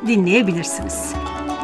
dinleyebilirsiniz.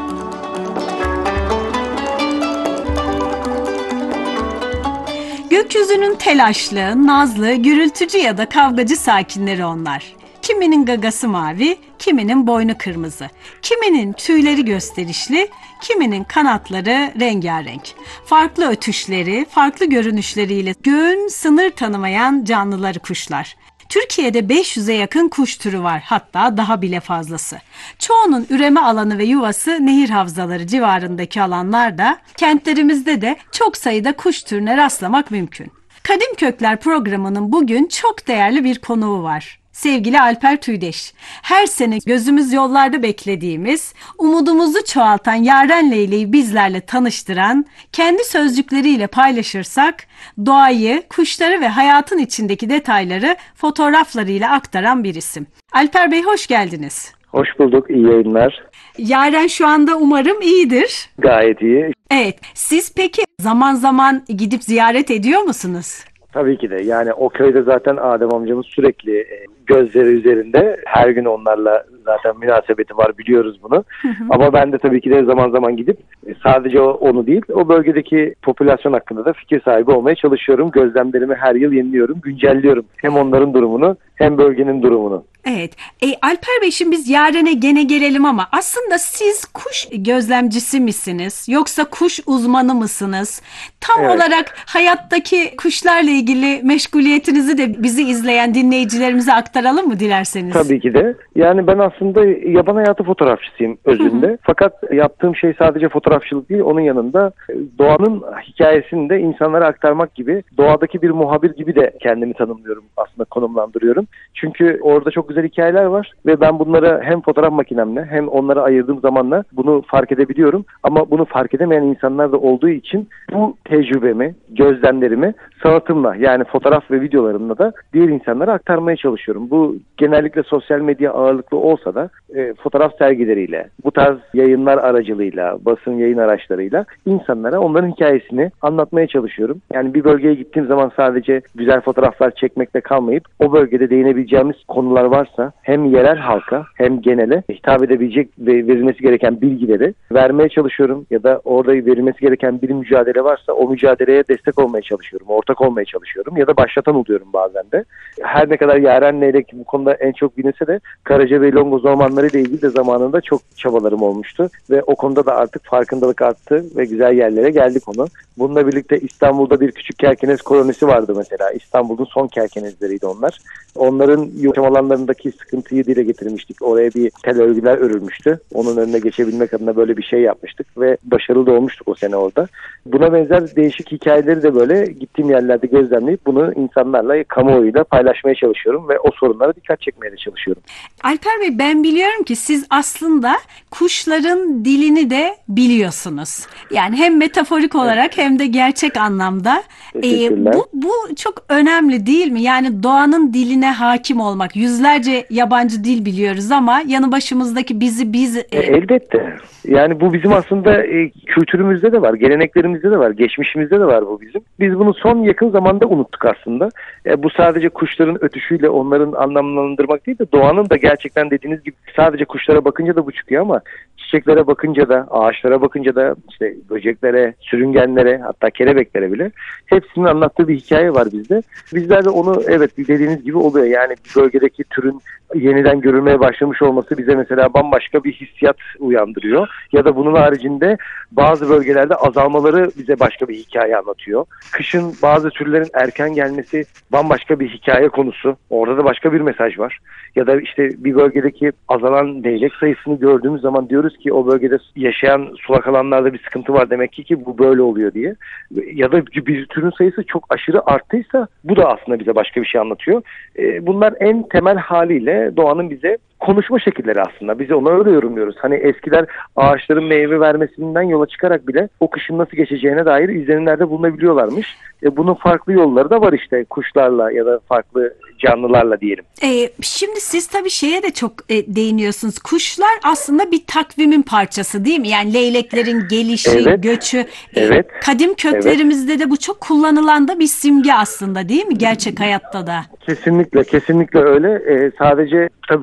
Gökyüzünün telaşlı, nazlı, gürültücü ya da kavgacı sakinleri onlar. Kiminin gagası mavi, kiminin boynu kırmızı, kiminin tüyleri gösterişli, kiminin kanatları rengarenk. Farklı ötüşleri, farklı görünüşleriyle göğün sınır tanımayan canlıları kuşlar. Türkiye'de 500'e yakın kuş türü var, hatta daha bile fazlası. Çoğunun üreme alanı ve yuvası nehir havzaları civarındaki alanlarda, kentlerimizde de çok sayıda kuş türüne rastlamak mümkün. Kadim Kökler programının bugün çok değerli bir konuğu var. Sevgili Alper Tüydeş, her sene gözümüz yollarda beklediğimiz, umudumuzu çoğaltan Yaren Leyle'yi bizlerle tanıştıran, kendi sözcükleriyle paylaşırsak, doğayı, kuşları ve hayatın içindeki detayları fotoğraflarıyla aktaran bir isim. Alper Bey, hoş geldiniz. Hoş bulduk, iyi yayınlar. Yaren şu anda umarım iyidir. Gayet iyi. Evet, siz peki zaman zaman gidip ziyaret ediyor musunuz? Tabii ki de. Yani o köyde zaten Adem amcamız sürekli gözleri üzerinde. Her gün onlarla zaten münasebeti var, biliyoruz bunu. Ama ben de tabii ki de zaman zaman gidip sadece onu değil, o bölgedeki popülasyon hakkında da fikir sahibi olmaya çalışıyorum. Gözlemlerimi her yıl yeniliyorum, güncelliyorum. Hem onların durumunu hem bölgenin durumunu. Evet. Alper Bey, şimdi biz Yaren'e gene gelelim ama aslında siz kuş gözlemcisi misiniz? Yoksa kuş uzmanı mısınız? Tam olarak hayattaki kuşlarla ilgili meşguliyetinizi de bizi izleyen dinleyicilerimize aktaralım mı dilerseniz? Tabii ki de. Yani ben aslında yaban hayatı fotoğrafçısıyım özünde. Fakat yaptığım şey sadece fotoğrafçılık değil, onun yanında doğanın hikayesini de insanlara aktarmak gibi, doğadaki bir muhabir gibi de kendimi tanımlıyorum, aslında konumlandırıyorum. Çünkü orada çok güzel hikayeler var ve ben bunları hem fotoğraf makinemle hem onlara ayırdığım zamanla bunu fark edebiliyorum. Ama bunu fark edemeyen insanlar da olduğu için bu tecrübemi, gözlemlerimi sanatımla, yani fotoğraf ve videolarımla da diğer insanlara aktarmaya çalışıyorum. Bu genellikle sosyal medya ağırlıklı olsa da fotoğraf sergileriyle, bu tarz yayınlar aracılığıyla, basın yayın araçlarıyla insanlara onların hikayesini anlatmaya çalışıyorum. Yani bir bölgeye gittiğim zaman sadece güzel fotoğraflar çekmekle kalmayıp o bölgede değinebileceğimiz konular varsa hem yerel halka hem genele hitap edebilecek ve verilmesi gereken bilgileri vermeye çalışıyorum. Ya da orada verilmesi gereken bir mücadele varsa o mücadeleye destek olmaya çalışıyorum, ortak olmaya çalışıyorum ya da başlatan oluyorum bazen de. Her ne kadar Yaren Leylek bu konuda en çok bilinse de Karaca ve Longoz ormanları ile ilgili de zamanında çok çabalarım olmuştu ve o konuda da artık farkındalık arttı ve güzel yerlere geldi konu. Bununla birlikte İstanbul'da bir küçük kerkenes kolonisi vardı mesela. İstanbul'un son kerkenezleriydi onlar. Onların yaşam alanlarındaki sıkıntıyı dile getirmiştik. Oraya bir tel örgüler örülmüştü. Onun önüne geçebilmek adına böyle bir şey yapmıştık ve başarılı da olmuştuk o sene orada. Buna benzer değişik hikayeleri de böyle gittiğim yerlerde gözlemleyip bunu insanlarla, kamuoyuyla paylaşmaya çalışıyorum ve o sorunlara dikkat çekmeye de çalışıyorum. Alper Bey, ben biliyorum ki siz aslında kuşların dilini de biliyorsunuz. Yani hem metaforik olarak hem de gerçek anlamda. Bu çok önemli değil mi? Yani doğanın diline hakim olmak. Yüzlerce yabancı dil biliyoruz ama yanı başımızdaki biz... Elbette. Yani bu bizim aslında kültürümüzde de var, geleneklerimizde de var, geçmişimizde de var bu bizim. Biz bunu son yakın zamanda unuttuk aslında. Bu sadece kuşların ötüşüyle onların anlamlandırmak değil de doğanın da gerçekten dediğiniz gibi sadece kuşlara bakınca da bu çıkıyor ama çiçeklere bakınca da, ağaçlara bakınca da, işte böceklere, sürüngenlere, hatta kelebeklere bile hepsinin anlattığı bir hikaye var bizde. Bizler de onu, evet, dediğiniz gibi oluyor. Yani bir bölgedeki türün yeniden görülmeye başlamış olması bize mesela bambaşka bir hissiyat uyandırıyor. Ya da bunun haricinde bazı bölgelerde azalmaları bize başka bir hikaye anlatıyor. Kışın bazı türlerin erken gelmesi bambaşka bir hikaye konusu. Orada da başka bir mesaj var. Ya da işte bir bölgedeki azalan leylek sayısını gördüğümüz zaman diyoruz ki o bölgede yaşayan sulak alanlarda bir sıkıntı var demek ki bu böyle oluyor diye. Ya da bir türün sayısı çok aşırı arttıysa bu da aslında bize başka bir şey anlatıyor. Bunlar en temel haliyle doğanın bize konuşma şekilleri aslında. Biz onu öyle yorumluyoruz. Hani eskiler ağaçların meyve vermesinden yola çıkarak bile o kışın nasıl geçeceğine dair izlenimlerde bulunabiliyorlarmış. Bunun farklı yolları da var işte, kuşlarla ya da farklı canlılarla diyelim. Şimdi siz tabii şeye de çok değiniyorsunuz. Kuşlar aslında bir takvimin parçası değil mi? Yani leyleklerin gelişi, göçü. Evet. Kadim köklerimizde de bu çok kullanılan da bir simge aslında değil mi? Gerçek hayatta da. Kesinlikle öyle. Sadece tabii kuşlar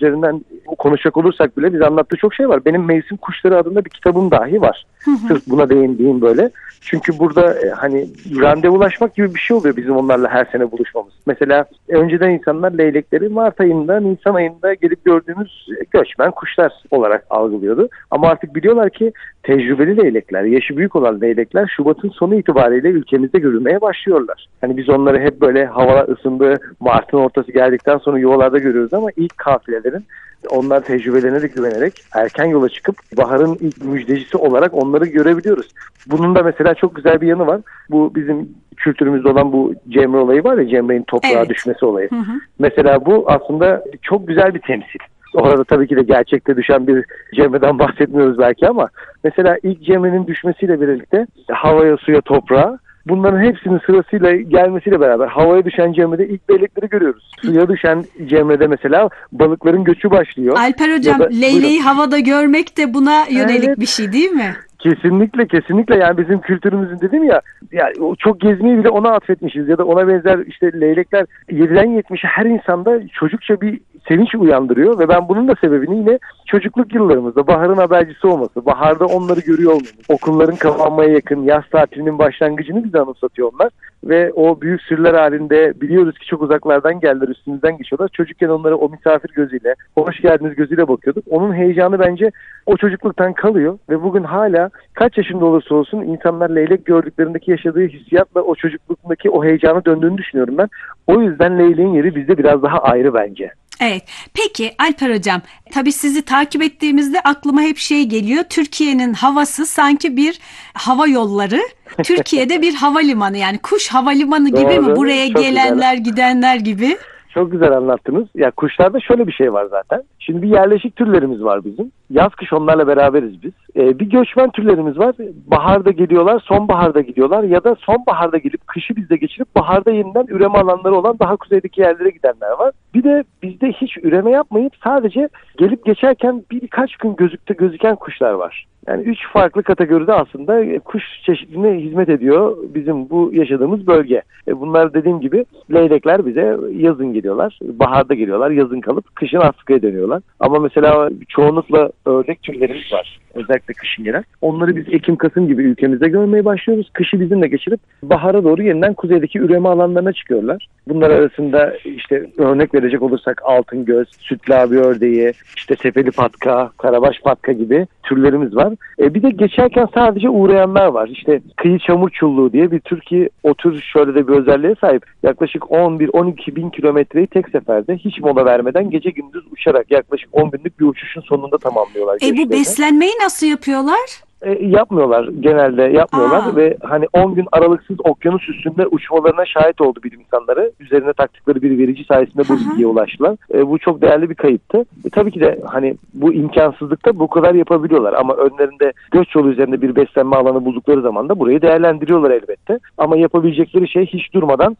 üzerinden konuşacak olursak bile bize anlattığı çok şey var. Benim Mevsim Kuşları adında bir kitabım dahi var. Sırf buna değindiğim böyle. Çünkü burada hani randevulaşmak gibi bir şey oluyor bizim onlarla her sene buluşmamız. Mesela önceden insanlar leylekleri Mart ayında, Nisan ayında gelip gördüğümüz göçmen kuşlar olarak algılıyordu. Ama artık biliyorlar ki tecrübeli leylekler, yaşı büyük olan leylekler Şubat'ın sonu itibariyle ülkemizde görülmeye başlıyorlar. Hani biz onları hep böyle hava ısındığı, Mart'ın ortası geldikten sonra yuvalarda görüyoruz ama ilk kafilelerin onlar tecrübelerine de güvenerek erken yola çıkıp baharın ilk müjdecisi olarak onları görebiliyoruz. Bunun da mesela çok güzel bir yanı var. Bu bizim kültürümüzde olan bu Cemre olayı var ya, Cemre'nin toprağa düşmesi olayı. Mesela bu aslında çok güzel bir temsil. Orada tabii ki de gerçekte düşen bir Cemre'den bahsetmiyoruz belki ama mesela ilk Cemre'nin düşmesiyle birlikte havaya, suya, toprağa, bunların hepsinin sırasıyla gelmesiyle beraber havaya düşen Cemre'de ilk leylekleri görüyoruz. Suya düşen Cemre'de mesela balıkların göçü başlıyor. Alper Hocam, leyleği havada görmek de buna yönelik bir şey değil mi? Kesinlikle yani bizim kültürümüzün dedim ya çok gezmeyi bile ona atfetmişiz ya da ona benzer işte leylekler 7'den 70'e her insanda çocukça bir sevinç uyandırıyor ve ben bunun da sebebini yine çocukluk yıllarımızda baharın habercisi olması, baharda onları görüyor olmamız, okulların kapanmaya yakın yaz tatilinin başlangıcını bize anımsatıyor onlar ve o büyük sürüler halinde biliyoruz ki çok uzaklardan geldiler, üstümüzden geçiyorlar. Çocukken onlara o misafir gözüyle, hoş geldiniz gözüyle bakıyorduk. Onun heyecanı bence o çocukluktan kalıyor ve bugün hala kaç yaşında olursa olsun insanlar leylek gördüklerindeki yaşadığı hissiyatla o çocukluğundaki o heyecanı döndüğünü düşünüyorum ben. O yüzden leyleğin yeri bizde biraz daha ayrı bence. Evet. Peki Alper Hocam, tabii sizi takip ettiğimizde aklıma hep şey geliyor. Türkiye'nin havası sanki bir hava yolları, Türkiye'de bir havalimanı, yani kuş havalimanı gibi Doğru, mi? Buraya gelenler, gidenler gibi. Çok güzel anlattınız. Ya kuşlarda şöyle bir şey var zaten. Şimdi bir yerleşik türlerimiz var bizim. Yaz kış onlarla beraberiz biz. Bir göçmen türlerimiz var. Baharda geliyorlar, sonbaharda gidiyorlar ya da sonbaharda gelip kışı bizde geçirip baharda yeniden üreme alanları olan daha kuzeydeki yerlere gidenler var. Bir de bizde hiç üreme yapmayıp sadece gelip geçerken birkaç gün gözüken kuşlar var. Yani 3 farklı kategoride aslında kuş çeşidine hizmet ediyor bizim bu yaşadığımız bölge. Bunlar dediğim gibi leylekler bize yazın geliyorlar, baharda geliyorlar, yazın kalıp kışın Afrika'ya dönüyorlar. Ama mesela çoğunlukla ördek türlerimiz var. Özellikle kışın gelen. Onları biz Ekim-Kasım gibi ülkemizde görmeye başlıyoruz. Kışı bizimle geçirip bahara doğru yeniden kuzeydeki üreme alanlarına çıkıyorlar. Bunlar arasında işte örnek verecek olursak altıngöz, sütlü abi ördeği, işte tepeli patka, karabaş patka gibi türlerimiz var. Bir de geçerken sadece uğrayanlar var. İşte kıyı çamur çulluğu diye bir tür ki o tür şöyle de bir özelliğe sahip. Yaklaşık 11-12 bin kilometreyi tek seferde hiç mola vermeden gece gündüz uçarak yaklaşık 10 günlük bir uçuşun sonunda tamamlıyorlar. Bu beslenmeyi nasıl yapıyorlar? Yapmıyorlar. Genelde yapmıyorlar ve hani 10 gün aralıksız okyanus üstünde uçmalarına şahit oldu bilim insanları. Üzerine taktıkları bir verici sayesinde bu bilgiye ulaştılar. Bu çok değerli bir kayıptı. Tabii ki de hani bu imkansızlıkta bu kadar yapabiliyorlar ama önlerinde göç yolu üzerinde bir beslenme alanı buldukları zaman da burayı değerlendiriyorlar elbette. Ama yapabilecekleri şey hiç durmadan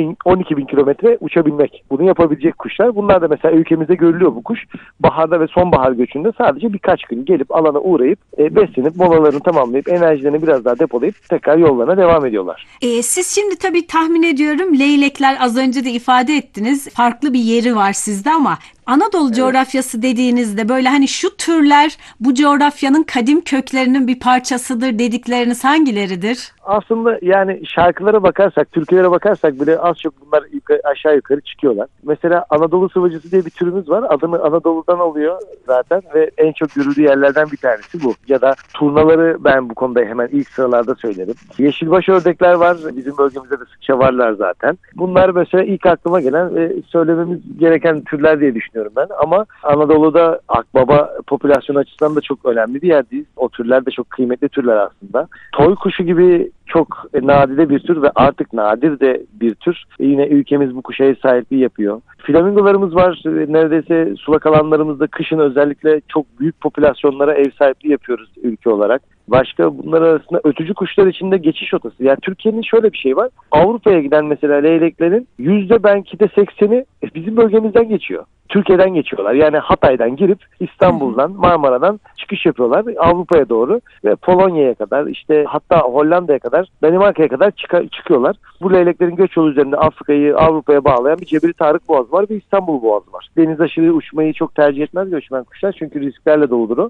12 bin kilometre uçabilmek. Bunu yapabilecek kuşlar. Bunlar da mesela ülkemizde görülüyor bu kuş. Baharda ve sonbahar göçünde sadece birkaç gün gelip alana uğrayıp beslenip molalarını tamamlayıp enerjilerini biraz daha depolayıp tekrar yollarına devam ediyorlar. Siz şimdi tabii tahmin ediyorum leylekler, az önce de ifade ettiniz, farklı bir yeri var sizde ama Anadolu coğrafyası dediğinizde böyle hani şu türler bu coğrafyanın kadim köklerinin bir parçasıdır dedikleriniz hangileridir? Aslında yani şarkılara bakarsak, türkülere bakarsak bile az çok bunlar aşağı yukarı çıkıyorlar. Mesela Anadolu sıvacısı diye bir türümüz var. Adını Anadolu'dan alıyor zaten ve en çok görüldüğü yerlerden bir tanesi bu. Ya da turnaları ben bu konuda hemen ilk sıralarda söylerim. Yeşilbaş ördekler var. Bizim bölgemizde de sıkça varlar zaten. Bunlar mesela ilk aklıma gelen ve söylememiz gereken türler diye düşünüyorum ben. Ama Anadolu'da akbaba popülasyon açısından da çok önemli bir yerdeyiz. O türler de çok kıymetli türler aslında. Toy kuşu gibi çok nadide bir tür ve artık nadir de bir tür. Yine ülkemiz bu kuşa ev sahipliği yapıyor. Flamingolarımız var. Neredeyse sulak alanlarımızda kışın özellikle çok büyük popülasyonlara ev sahipliği yapıyoruz ülke olarak. Başka bunlar arasında ötücü kuşlar için de geçiş otası. Yani Türkiye'nin şöyle bir şey var. Avrupa'ya giden mesela leyleklerin belki de 80'i bizim bölgemizden geçiyor. Türkiye'den geçiyorlar. Yani Hatay'dan girip İstanbul'dan, Marmara'dan çıkış yapıyorlar Avrupa'ya doğru ve Polonya'ya kadar, işte hatta Hollanda'ya kadar, Danimarka'ya kadar çıkıyorlar. Bu leyleklerin göç yolu üzerinde Afrika'yı Avrupa'ya bağlayan bir Cebeli Tarık Boğazı var ve İstanbul Boğazı var. Deniz aşırı uçmayı çok tercih etmez göçmen kuşlar çünkü risklerle doludur o.